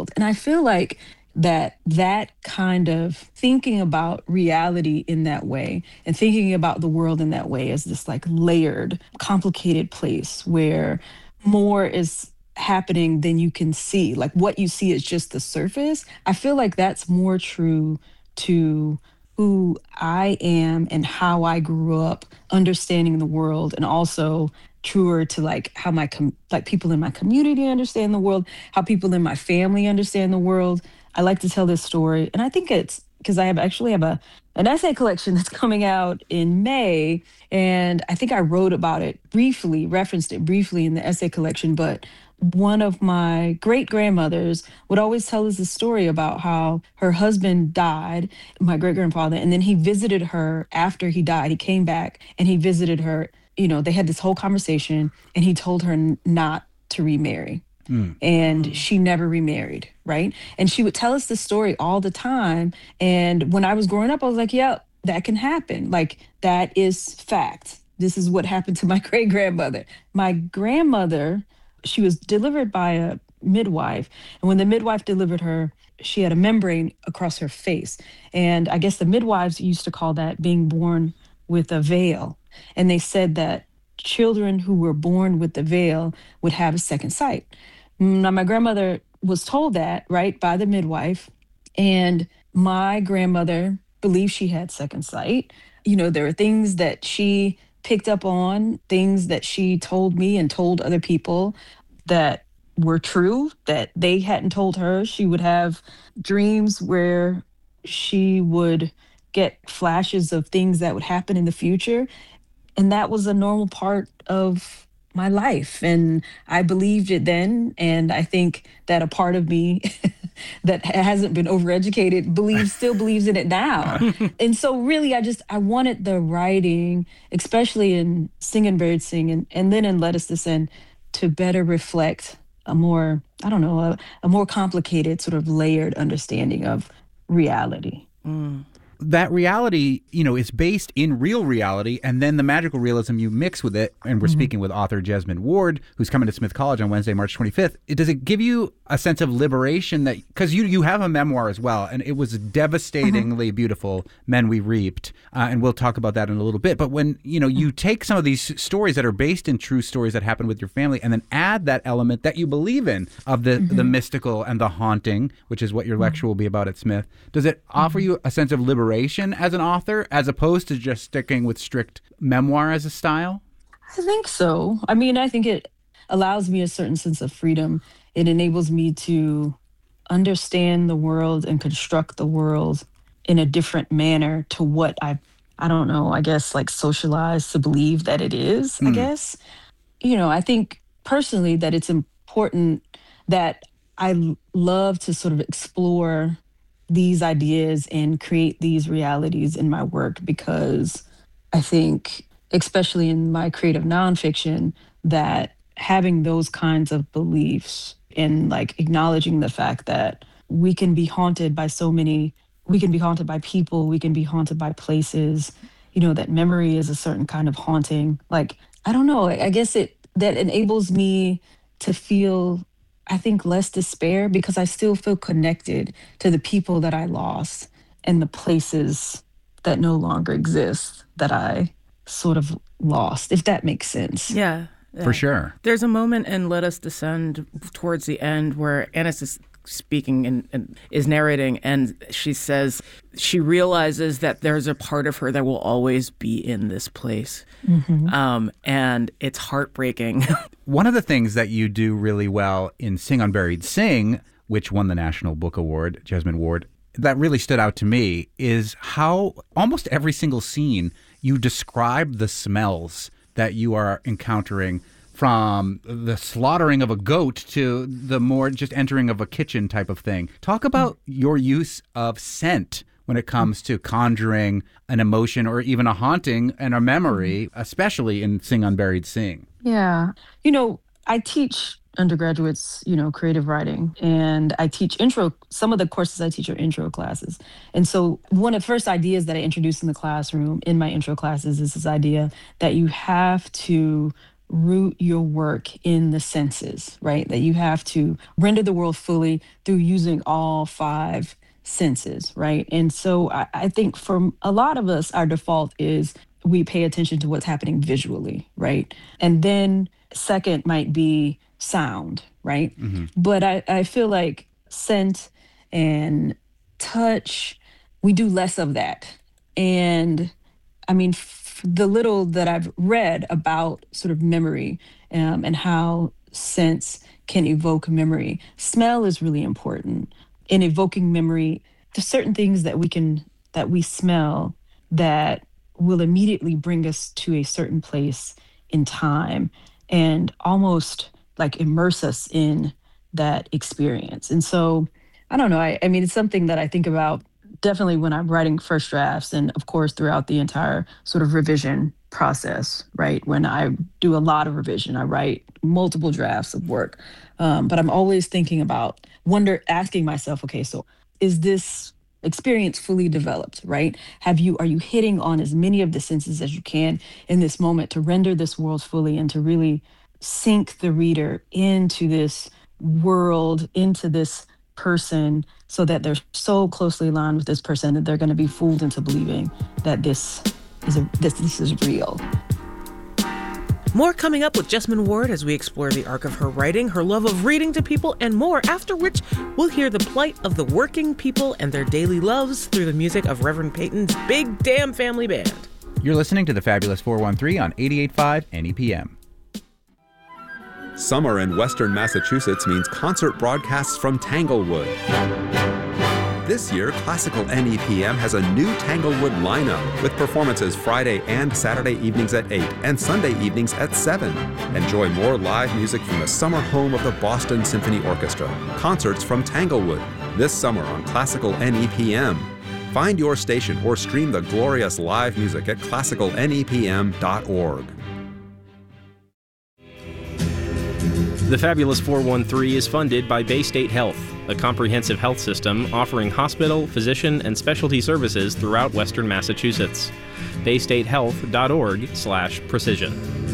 world. And I feel like that kind of thinking about reality in that way and thinking about the world in that way as this like layered, complicated place where more is happening than you can see. Like what you see is just the surface. I feel like that's more true to who I am and how I grew up understanding the world, and also truer to like how like people in my community understand the world, how people in my family understand the world. I like to tell this story, and I think it's because I actually have an essay collection that's coming out in May, and I think I wrote about it briefly, referenced it briefly in the essay collection. But one of my great grandmothers would always tell us a story about how her husband died, my great grandfather, and then he visited her after he died. He came back and he visited her. You know, they had this whole conversation, and he told her not to remarry. And she never remarried, right? And she would tell us this story all the time. And when I was growing up, I was like, yeah, that can happen. Like, that is fact. This is what happened to my great grandmother. My grandmother, she was delivered by a midwife. And when the midwife delivered her, she had a membrane across her face. And I guess the midwives used to call that being born with a veil. And they said that children who were born with the veil would have a second sight. Now, my grandmother was told that, right, by the midwife. And my grandmother believed she had second sight. You know, there are things that she picked up on, things that she told me and told other people that were true, that they hadn't told her. She would have dreams where she would get flashes of things that would happen in the future. And that was a normal part of my life. And I believed it then. And I think that a part of me that hasn't been overeducated still believes in it now. And so really, I wanted the writing, especially in Sing and Buried Sing and then in Let Us Descend, to better reflect a more, I don't know, a more complicated sort of layered understanding of reality. That reality, you know, is based in real reality, and then the magical realism you mix with it. And we're speaking with author Jesmyn Ward, who's coming to Smith College on Wednesday, March 25th. Does it give you a sense of liberation that, because you have a memoir as well, and it was devastatingly beautiful, Men We Reaped, and we'll talk about that in a little bit. But when, you know, you take some of these stories that are based in true stories that happened with your family, and then add that element that you believe in of the mystical and the haunting, which is what your lecture will be about at Smith, does it offer you a sense of liberation as an author, as opposed to just sticking with strict memoir as a style? I think so. I mean, I think it allows me a certain sense of freedom. It enables me to understand the world and construct the world in a different manner to what I don't know, I guess like socialized to believe that it is, I guess. You know, I think personally that it's important that I love to sort of explore these ideas and create these realities in my work, because I think, especially in my creative nonfiction, that having those kinds of beliefs and like acknowledging the fact that we can be haunted by we can be haunted by people, we can be haunted by places, you know, that memory is a certain kind of haunting. Like, I don't know, I guess that enables me to feel, I think, less despair, because I still feel connected to the people that I lost and the places that no longer exist that I sort of lost, if that makes sense. Yeah. For sure. There's a moment in Let Us Descend towards the end where Annis is speaking and is narrating, and she says she realizes that there's a part of her that will always be in this place. And it's heartbreaking. One of the things that you do really well in Sing Unburied Sing, which won the National Book Award, Jesmyn Ward, that really stood out to me is how almost every single scene you describe the smells that you are encountering, from the slaughtering of a goat to the more just entering of a kitchen type of thing. Talk about your use of scent when it comes to conjuring an emotion or even a haunting and a memory, especially in Sing Unburied Sing. Yeah. You know, I teach undergraduates, you know, creative writing, and I teach some of the courses I teach are intro classes. And so one of the first ideas that I introduce in the classroom in my intro classes is this idea that you have to root your work in the senses, right? That you have to render the world fully through using all 5 senses, right? And so I think for a lot of us, our default is we pay attention to what's happening visually, right? And then second might be sound, right? But I feel like scent and touch, we do less of that. And I mean, the little that I've read about sort of memory and how sense can evoke memory, smell is really important in evoking memory. There's certain things that we smell that will immediately bring us to a certain place in time and almost like immerse us in that experience. And so I don't know. I mean, it's something that I think about definitely when I'm writing first drafts, and of course throughout the entire sort of revision process, right? When I do a lot of revision, I write multiple drafts of work. But I'm always thinking about, asking myself, okay, so is this experience fully developed, right? Are you hitting on as many of the senses as you can in this moment to render this world fully and to really sink the reader into this world, into this person, so that they're so closely aligned with this person that they're going to be fooled into believing that this is real. More coming up with Jesmyn Ward as we explore the arc of her writing, her love of reading to people, and more, after which we'll hear the plight of the working people and their daily loves through the music of Reverend Peyton's Big Damn Family Band. You're listening to the Fabulous 413 on 88.5 NEPM. Summer in Western Massachusetts means concert broadcasts from Tanglewood. This year, Classical NEPM has a new Tanglewood lineup with performances Friday and Saturday evenings at 8 and Sunday evenings at 7. Enjoy more live music from the summer home of the Boston Symphony Orchestra. Concerts from Tanglewood this summer on Classical NEPM. Find your station or stream the glorious live music at classicalnepm.org. The Fabulous 413 is funded by Baystate Health, a comprehensive health system offering hospital, physician, and specialty services throughout Western Massachusetts. BaystateHealth.org/precision.